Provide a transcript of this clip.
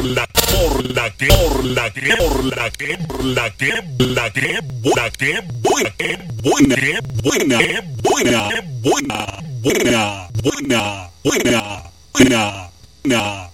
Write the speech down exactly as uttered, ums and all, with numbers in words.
la, por la que, por la que, por la que, por la que, la que, buena, que buena, que buena, que buena, que buena, que buena, buena, buena, buena, buena, buena.